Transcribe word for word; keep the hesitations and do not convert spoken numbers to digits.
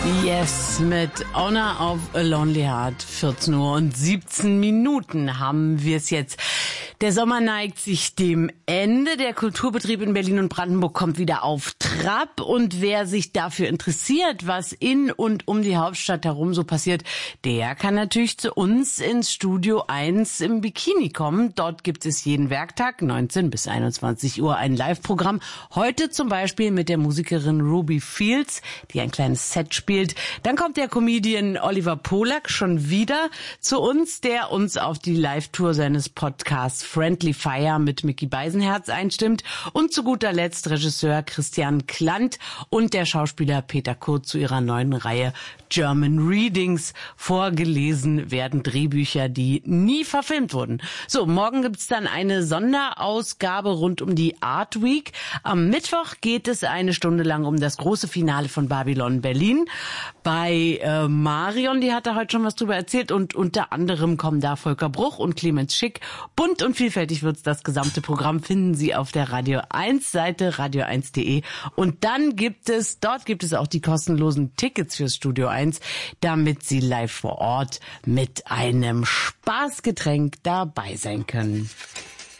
Yes, mit Honor of a Lonely Heart. vierzehn Uhr und siebzehn Minuten haben wir es jetzt. Der Sommer neigt sich dem Ende. Der Kulturbetrieb in Berlin und Brandenburg kommt wieder auf Trab. Und wer sich dafür interessiert, was in und um die Hauptstadt herum so passiert, der kann natürlich zu uns ins Studio eins im Bikini kommen. Dort gibt es jeden Werktag, neunzehn bis einundzwanzig Uhr, ein Live-Programm. Heute zum Beispiel mit der Musikerin Ruby Fields, die ein kleines Set spielt. Dann kommt der Comedian Oliver Polak schon wieder zu uns, der uns auf die Live-Tour seines Podcasts Friendly Fire mit Micky Beisenherz einstimmt. Und zu guter Letzt Regisseur Christian Klant und der Schauspieler Peter Kurt zu ihrer neuen Reihe German Readings. Vorgelesen werden Drehbücher, die nie verfilmt wurden. So, morgen gibt's dann eine Sonderausgabe rund um die Art Week. Am Mittwoch geht es eine Stunde lang um das große Finale von Babylon Berlin. Bei äh, Marion, die hat da heute schon was drüber erzählt, und unter anderem kommen da Volker Bruch und Clemens Schick. Bunt und vielfältig wird's. Das gesamte Programm finden Sie auf der Radio eins Seite, radio eins punkt de. Und dann gibt es, dort gibt es auch die kostenlosen Tickets fürs Studio eins, damit Sie live vor Ort mit einem Spaßgetränk dabei sein können.